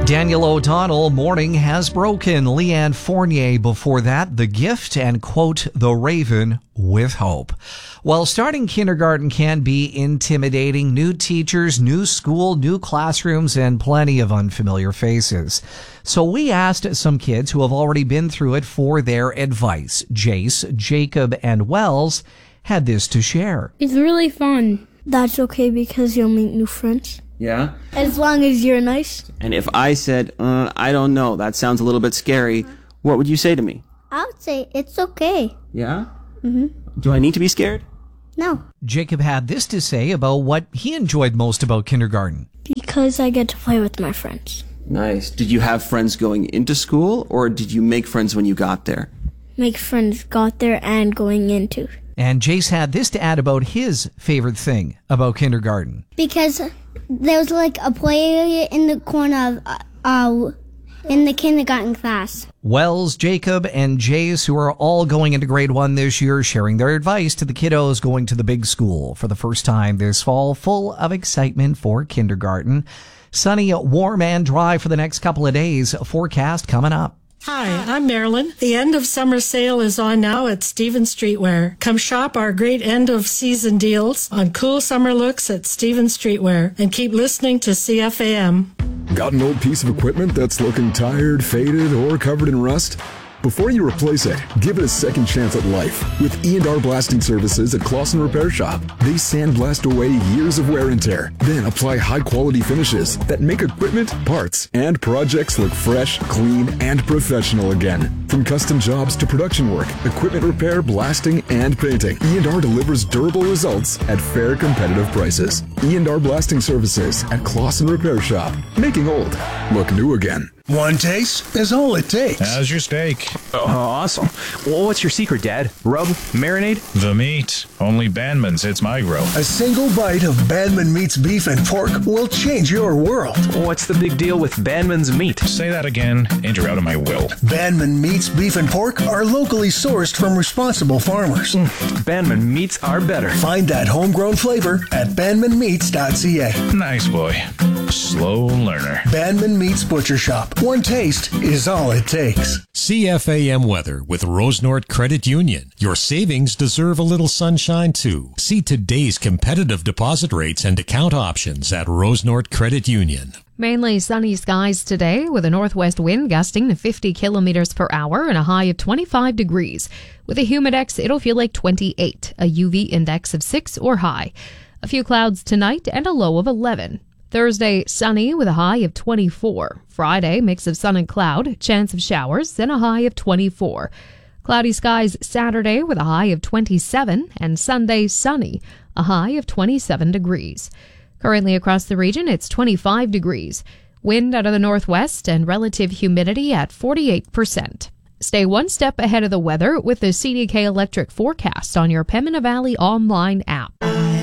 Daniel O'Donnell, Morning Has Broken. Leanne Fournier before that, The Gift, and quote, The Raven with Hope. While starting kindergarten can be intimidating, new teachers, new school, new classrooms, and plenty of unfamiliar faces. So we asked some kids who have already been through it for their advice. Jace, Jacob, and Wells had this to share. It's really fun. That's okay because you'll meet new friends. Yeah? As long as you're nice. And if I said, I don't know, that sounds a little bit scary, what would you say to me? I would say it's okay. Yeah? Do I need to be scared? No. Jacob had this to say about what he enjoyed most about kindergarten. Because I get to play with my friends. Nice. Did you have friends going into school, or did you make friends when you got there? Make friends got there and going into. And Jace had this to add about his favorite thing about kindergarten. Because there was like a play area in the corner of in the kindergarten class. Wells, Jacob, and Jace, who are all going into grade 1 this year, sharing their advice to the kiddos going to the big school for the first time this fall, full of excitement for kindergarten. Sunny, warm, and dry for the next couple of days. Forecast coming up. Hi, I'm Marilyn. The end of summer sale is on now at Stevens Streetwear. Come shop our great end of season deals on cool summer looks at Stevens Streetwear and keep listening to CFAM. Got an old piece of equipment that's looking tired, faded, or covered in rust? Before you replace it, give it a second chance at life with E&R Blasting Services at Clausen Repair Shop. They sandblast away years of wear and tear, then apply high-quality finishes that make equipment, parts, and projects look fresh, clean, and professional again. From custom jobs to production work, equipment repair, blasting, and painting, E&R delivers durable results at fair, competitive prices. E&R Blasting Services at Clausen Repair Shop, making old look new again. One taste is all it takes. How's your steak? Oh, awesome. Well, what's your secret, Dad? Rub? Marinade? The meat. Only Bandman's hits my grill. A single bite of Bandman Meat's beef and pork will change your world. What's the big deal with Bandman's meat? Say that again, and you're out of my will. Bandman Meat's beef and pork are locally sourced from responsible farmers. Bandman Meats are better. Find that homegrown flavor at bandmanmeats.ca. Nice boy. Slow learner. Bandman Meats Butcher Shop. One taste is all it takes. CFAM weather with Rosenort Credit Union. Your savings deserve a little sunshine too. See today's competitive deposit rates and account options at Rosenort Credit Union. Mainly sunny skies today with a northwest wind gusting to 50 kilometers per hour and a high of 25 degrees. With a humidex, it'll feel like 28, a UV index of 6 or high. A few clouds tonight and a low of 11. Thursday, sunny with a high of 24. Friday, mix of sun and cloud, chance of showers, and a high of 24. Cloudy skies Saturday with a high of 27, and Sunday, sunny, a high of 27 degrees. Currently across the region, it's 25 degrees. Wind out of the northwest and relative humidity at 48%. Stay one step ahead of the weather with the CDK Electric forecast on your Pembina Valley online app.